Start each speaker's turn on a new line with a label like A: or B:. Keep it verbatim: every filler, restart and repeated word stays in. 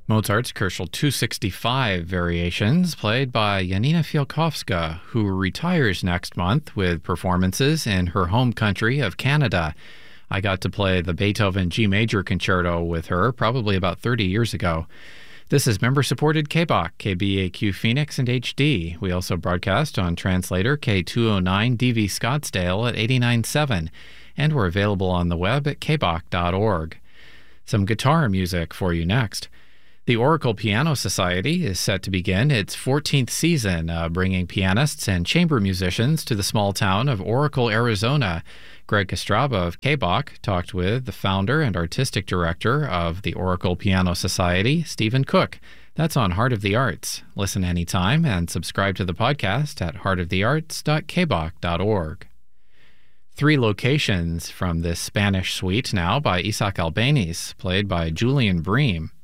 A: Mozart's Koelschel two sixty-five Variations, played by Janina Fialkowska, who retires next month with performances in her home country of Canada. I got to play the Beethoven G Major Concerto with her probably about thirty years ago. This is member-supported K B O C, K B A Q Phoenix, and H D. We also broadcast on translator K two oh nine D V Scottsdale at eighty-nine point seven, and we're available on the web at k b o c dot org. Some guitar music for you next. The Oracle Piano Society is set to begin its fourteenth season, uh, bringing pianists and chamber musicians to the small town of Oracle, Arizona. Greg Kostraba of K B O C talked with the founder and artistic director of the Oracle Piano Society, Stephen Cook. That's on Heart of the Arts. Listen anytime and subscribe to the podcast at heart of the arts dot k b o c dot org. Three locations from this Spanish suite now by Isaac Albeniz, played by Julian Bream.